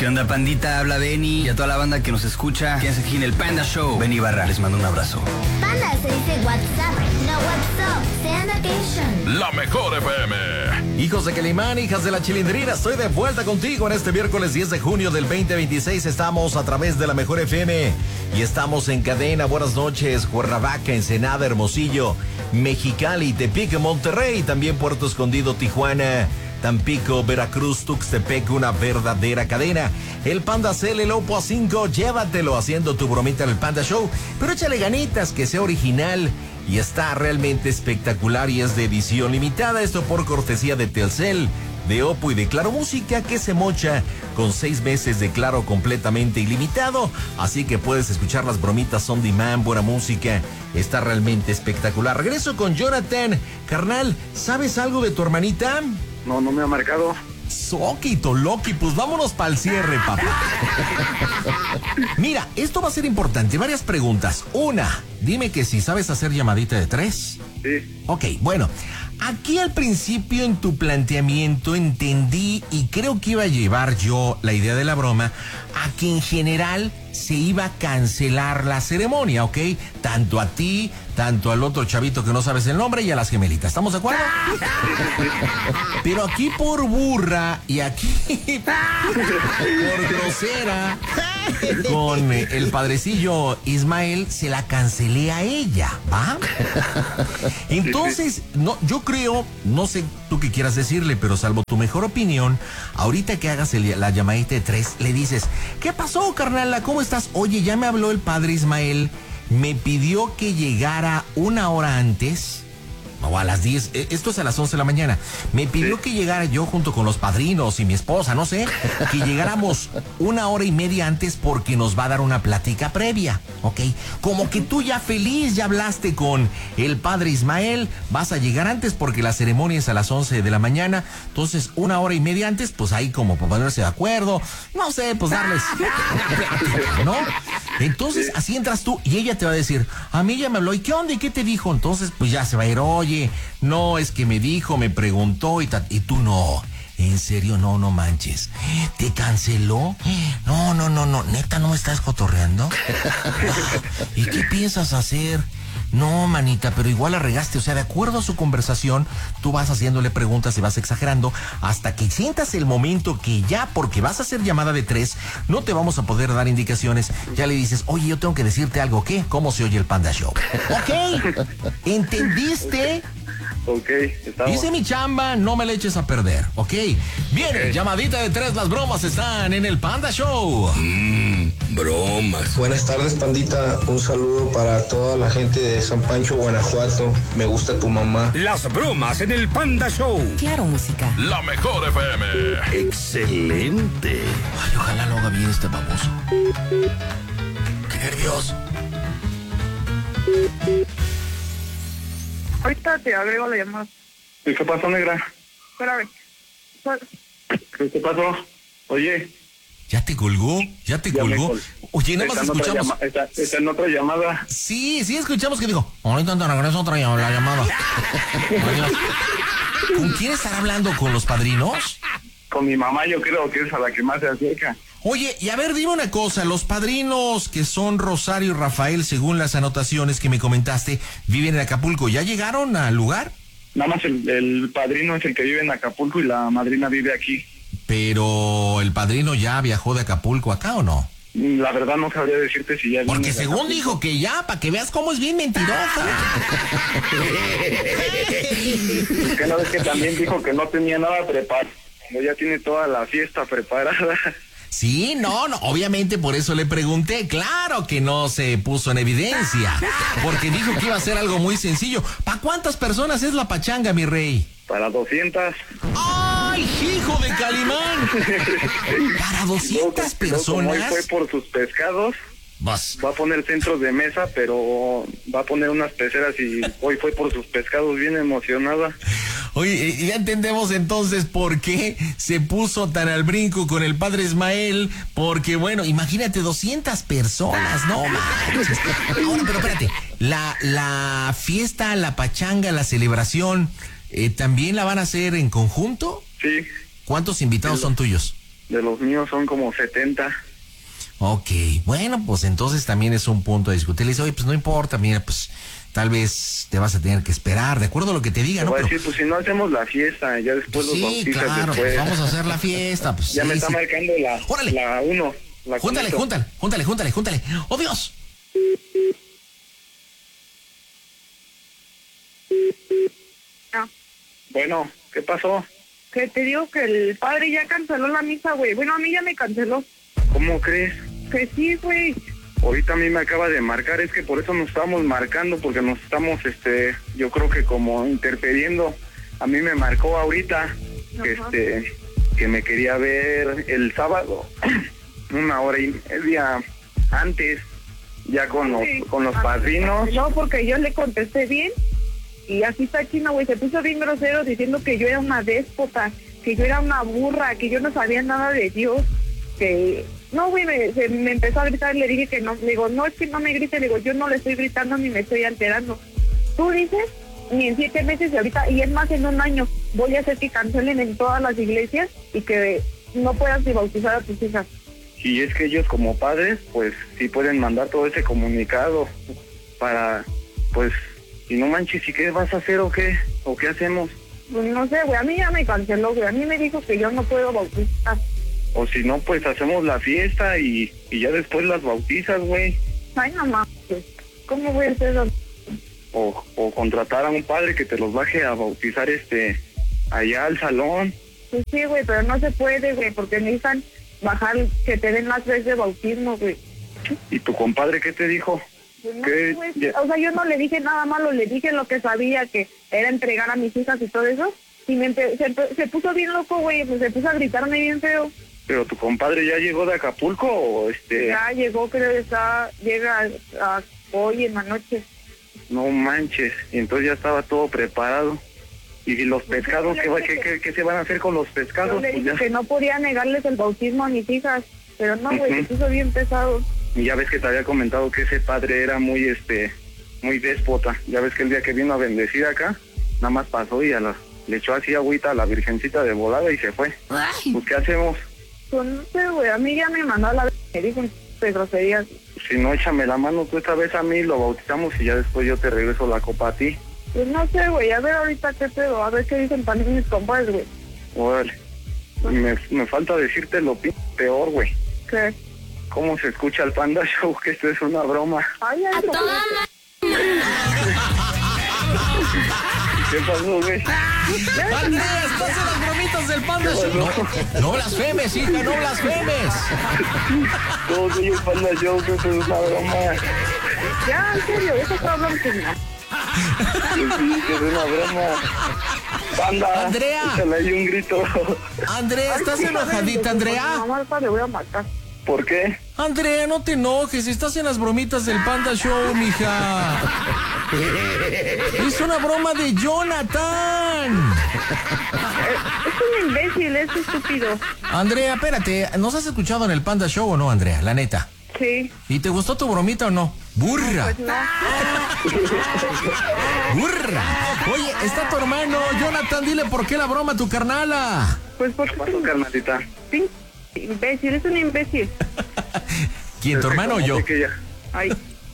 ¿Qué onda, pandita? Habla Benny y a toda la banda que nos escucha. Quédense aquí en el Panda Show. Benny Barra, les mando un abrazo. Panda se dice WhatsApp, no WhatsApp. Sean occasion. La mejor FM. Hijos de Calimán, hijas de la Chilindrina, estoy de vuelta contigo en este miércoles 10 de junio del 2026. Estamos a través de la mejor FM y estamos en cadena. Buenas noches, Cuernavaca, Ensenada, Hermosillo, Mexicali, Tepic, Monterrey, también Puerto Escondido, Tijuana, Tampico, Veracruz, Tuxtepec, una verdadera cadena. El Panda Cel, el Oppo A5, llévatelo haciendo tu bromita en el Panda Show, pero échale ganitas, que sea original y está realmente espectacular y es de edición limitada. Esto por cortesía de Telcel, de Oppo y de Claro Música, que se mocha con 6 meses de Claro completamente ilimitado. Así que puedes escuchar las bromitas on demand, buena música. Está realmente espectacular. Regreso con Jonathan. Carnal, ¿sabes algo de tu hermanita? No me ha marcado. Soquito, Loki, pues vámonos para el cierre, papá. Mira, esto va a ser importante. Varias preguntas. Una, dime que si sabes hacer llamadita de 3. Sí. Ok, bueno. Aquí al principio en tu planteamiento entendí y creo que iba a llevar yo la idea de la broma a que en general se iba a cancelar la ceremonia, ¿ok? Tanto a ti, tanto al otro chavito que no sabes el nombre y a las gemelitas. ¿Estamos de acuerdo? Pero aquí por burra y aquí por grosera con el padrecillo Ismael se la cancelé a ella, ¿va? Entonces, no, yo creo, no sé tú qué quieras decirle, pero salvo tu mejor opinión, ahorita que hagas la llamadita de 3, le dices, ¿qué pasó, carnala? ¿Cómo estás? Oye, ya me habló el padre Ismael, me pidió que llegara 1 hora antes, o a las 10, esto es a las 11 de la mañana, me pidió que llegara yo junto con los padrinos y mi esposa, no sé, que llegáramos 1 hora y media antes porque nos va a dar una plática previa, ¿ok? Como que tú ya feliz, ya hablaste con el padre Ismael, vas a llegar antes porque la ceremonia es a las 11 de la mañana, entonces 1 hora y media antes, pues ahí como para ponerse de acuerdo, no sé, pues darles plática, ¿no? Entonces así entras tú y ella te va a decir, a mí ya me habló, ¿y qué onda? ¿Y qué te dijo? Entonces pues ya se va a ir, oye, no, es que me dijo, me preguntó y tú no. En serio, no manches. ¿Te canceló? No, neta, ¿no me estás cotorreando? ¿Y qué piensas hacer? No, manita, pero igual la regaste. O sea, de acuerdo a su conversación, tú vas haciéndole preguntas y vas exagerando hasta que sientas el momento que ya, porque vas a hacer llamada de 3, no te vamos a poder dar indicaciones. Ya le dices, oye, yo tengo que decirte algo, ¿qué? ¿Cómo se oye el Panda Show? ¿Ok? ¿Entendiste? Ok, estamos. Hice mi chamba, no me le eches a perder, ¿ok? Bien, llamadita de 3, las bromas están en el Panda Show. Bromas. Buenas tardes, pandita. Un saludo para toda la gente de San Pancho, Guanajuato. Me gusta tu mamá. Las bromas en el Panda Show. Claro Música. La mejor FM. Excelente. Ay, ojalá lo haga bien este baboso. Qué nervios. Ahorita te agrego la llamada. ¿Y qué pasó, negra? Espérame. ¿Qué pasó? Oye. ¿Ya te colgó? Oye, nada más escuchamos. Está en otra llamada. Sí, escuchamos que dijo, ahorita te regreso otra la llamada. ¿Con quién estará hablando? ¿Con los padrinos? Con mi mamá, yo creo que es a la que más se acerca. Oye, y a ver, dime una cosa, los padrinos que son Rosario y Rafael, según las anotaciones que me comentaste, viven en Acapulco, ¿ya llegaron al lugar? Nada más el padrino es el que vive en Acapulco y la madrina vive aquí. Pero, ¿el padrino ya viajó de Acapulco acá o no? La verdad no sabría decirte si ya... Porque según dijo que ya, para que veas cómo es bien mentirosa. Que no, es que también dijo que no tenía nada preparado, como ya tiene toda la fiesta preparada. Sí, no, obviamente por eso le pregunté. Claro que no se puso en evidencia, porque dijo que iba a ser algo muy sencillo. ¿Para cuántas personas es la pachanga, mi rey? Para 200. ¡Ay, hijo de Calimán! ¿Para 200 personas? Como hoy fue por sus pescados, va a poner centros de mesa, pero va a poner unas peceras y hoy fue por sus pescados, bien emocionada. Oye, ya entendemos entonces por qué se puso tan al brinco con el padre Ismael, porque bueno, imagínate 200 personas, no manches. Ahora, pero espérate, la fiesta, la pachanga, la celebración, ¿también la van a hacer en conjunto? Sí. ¿Cuántos invitados son tuyos? De los míos son como 70. Ok, bueno, pues entonces también es un punto de discutir. Le dice, oye, pues no importa, mira, pues tal vez te vas a tener que esperar, de acuerdo a lo que te diga, Te ¿no? voy a Pero, decir, pues si no hacemos la fiesta, ya después los sí, bautizas claro, después. pues vamos a hacer la fiesta. Pues, Ya sí, me está sí. marcando Órale. la 1. Júntale. ¡Oh, Dios! No. Bueno, ¿qué pasó? Que te digo que el padre ya canceló la misa, güey. Bueno, a mí ya me canceló. ¿Cómo crees? Que sí, güey. Ahorita a mí me acaba de marcar, es que por eso nos estamos marcando, porque nos estamos, yo creo que como interfiriendo. A mí me marcó ahorita, Ajá. que me quería ver el sábado, 1:30 antes, ya con los padrinos. No, porque yo le contesté bien. Y así está chino, güey. Se puso bien grosero diciendo que yo era una déspota, que yo era una burra, que yo no sabía nada de Dios. Que no, güey, me empezó a gritar y le dije que no. Le digo, no, es que no me grite. Le digo, yo no le estoy gritando ni me estoy alterando. Tú dices, ni en 7 meses y ahorita, y es más, en 1 año, voy a hacer que cancelen en todas las iglesias y que no puedas ni bautizar a tus hijas. Y es que ellos como padres, pues sí pueden mandar todo ese comunicado para, pues, y no manches, ¿y qué vas a hacer o qué? ¿O qué hacemos? Pues no sé, güey, a mí ya me canceló, güey. A mí me dijo que yo no puedo bautizar. O si no, pues hacemos la fiesta y ya después las bautizas, güey. Ay, no mames. ¿Cómo voy a hacer eso? O contratar a un padre que te los baje a bautizar allá al salón. Pues sí, güey, pero no se puede, güey, porque necesitan bajar, que te den las veces de bautismo, güey. ¿Y tu compadre qué te dijo? Pues no, ¿Qué? güey, Ya- o sea, yo no le dije nada malo, le dije lo que sabía, que era entregar a mis hijas y todo eso. Y se puso bien loco, güey, pues se puso a gritarme bien feo. ¿Pero tu compadre ya llegó de Acapulco o Ya llegó, creo que llega a hoy en la noche. No manches, y entonces ya estaba todo preparado. ¿Y los pescados? ¿Qué se van a hacer con los Yo pescados? le Pues dije ya. que no podía negarles el bautismo a mis hijas, pero no, güey, Ujú. se puso bien pesado. Y ya ves que te había comentado que ese padre era muy déspota. Ya ves que el día que vino a bendecir acá, nada más pasó y le echó así agüita a la virgencita de volada y se fue. Pues ¿qué hacemos? Pues no sé, güey, a mí ya me mandó a la me dijo de groserías. Si no, échame la mano tú esta vez a mí, lo bautizamos y ya después yo te regreso la copa a ti. Pues no sé, güey, a ver ahorita qué pedo, a ver qué dicen también mis compadres, güey. Órale. Me falta decirte lo peor, güey. ¿Qué? ¿Cómo se escucha el Panda Show? Que esto es una broma. Ay, ay, ¿Qué pasó, güey? Andrea, estás en las bromitas del Panda Show. No blasfemes, hija, no blasfemes. Todo soy el Panda Show, que esto es una broma. ya, en serio, eso está hablando que no. Sí, que es una broma. Panda, Andrea. échale ahí un grito. Andrea, ¿estás enojadita, Andrea? Mamá, ahorita le voy a matar. ¿Por qué? Andrea, no te enojes, estás en las bromitas del Panda Show, mija. Es una broma de Jonathan. Es un imbécil, es estúpido. Andrea, espérate, ¿nos has escuchado en el Panda Show o no, Andrea? La neta. Sí, ¿Y te gustó tu bromita o no? ¡Burra! pues no. ¡Burra! Oye, está tu hermano, Jonathan, dile por qué la broma a tu carnala. Pues porque ¿Qué pasó, carnalita? sí, imbécil, es un imbécil. ¿Quién, tu hermano o yo? Así que ya. Ay.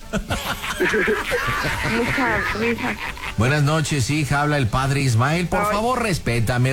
Mucha risa. Buenas noches, hija, habla el padre Ismael. Por Ay. favor, respétame.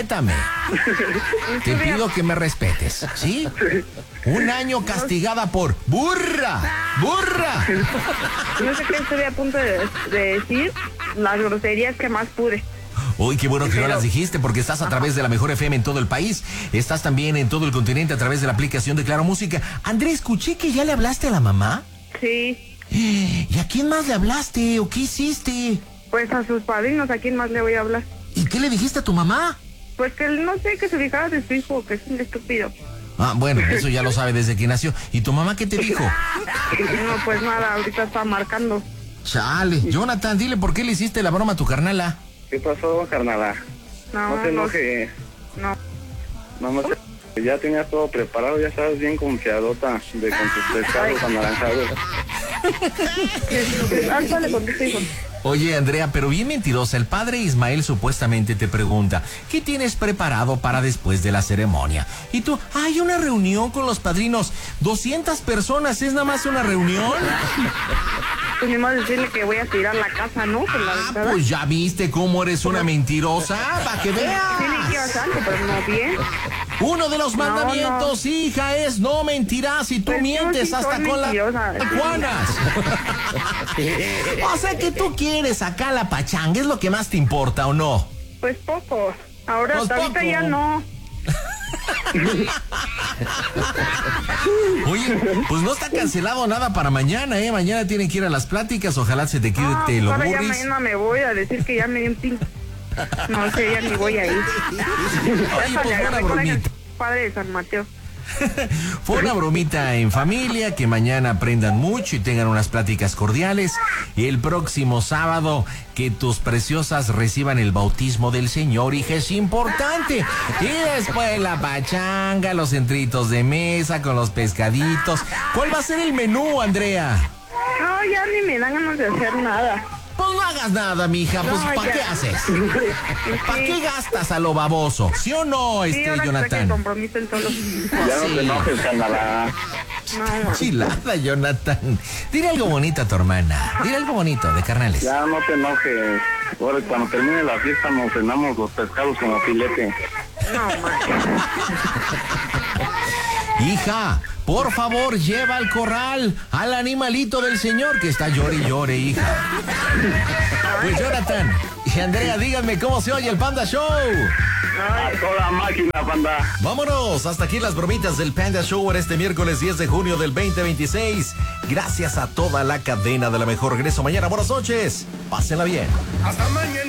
Te pido que me respetes, ¿sí? 1 año castigada por burra. No sé qué estoy a punto de decir, las groserías que más pude. Uy, qué bueno que no las dijiste porque estás a través de la Mejor FM en todo el país. Estás también en todo el continente a través de la aplicación de Claro Música. Andrés, escuché que ya le hablaste a la mamá. Sí, ¿Y a quién más le hablaste o qué hiciste? pues a sus padrinos, ¿a quién más le voy a hablar? ¿Y qué le dijiste a tu mamá? Pues que no sé, que se fijara de su hijo, que es un estúpido. Ah, bueno, eso ya lo sabe desde que nació. ¿Y tu mamá qué te dijo? No, pues nada, ahorita está marcando. Chale, Jonathan, dile por qué le hiciste la broma a tu carnala. ¿Qué pasó, carnala? No, No te enojes. no. No te... Ya tenías todo preparado, ya estabas bien confiadota con tus pescados anaranjados. Alfa le contesta, hijo. Oye, Andrea, pero bien mentirosa. El padre Ismael supuestamente te pregunta, ¿qué tienes preparado para después de la ceremonia? Y tú, hay una reunión con los padrinos. 200 personas, ¿es nada más una reunión? Pues ni más decirle que voy a tirar la casa, ¿no? Por la ventana. Pues ya viste cómo eres una mentirosa, para que veas. Tiene que ir algo, pero no bien. Uno de los mandamientos, hija, es no mentirás y tú Pues mientes yo sí hasta soy con las mentirosa. Juanas. O sea que tú quieres acá la pachanga, ¿es lo que más te importa o no? Pues poco. Ahora, Pues hasta ahorita poco. ya no. Oye, pues no está cancelado nada para mañana, ¿eh? Mañana tienen que ir a las pláticas, ojalá se te quite lo ahora ya burris. mañana me voy a decir que ya me di un pin. No sé, ya ni voy a ir. Oye, pues una bromita. Padre de San Mateo. Fue una bromita en familia, que mañana aprendan mucho y tengan unas pláticas cordiales. Y el próximo sábado, que tus preciosas reciban el bautismo del Señor, hija, es importante. Y después la pachanga, los centritos de mesa con los pescaditos. ¿Cuál va a ser el menú, Andrea? No, ya ni me dan ganas de hacer nada. Pues no hagas nada, mija, pues No, ¿para ya. qué haces? ¿Para Sí. qué gastas a lo baboso? ¿Sí o no, Sí, ahora que saque el Jonathan? compromiso en solo. Ya no te enojes, Canadá. No, Chilada, Jonathan. Dile algo bonito a tu hermana. Dile algo bonito de carnales. Ya no te enojes. Ahora cuando termine la fiesta nos cenamos los pescados como filete. no, man. Hija, por favor, lleva al corral al animalito del Señor que está llore y llore, hija. Pues Jonathan y Andrea, díganme cómo se oye el Panda Show. A toda máquina, banda. Vámonos, hasta aquí las bromitas del Panda Show en este miércoles 10 de junio del 2026. Gracias a toda la cadena de la mejor. Regreso mañana, buenas noches. Pásenla bien. Hasta mañana.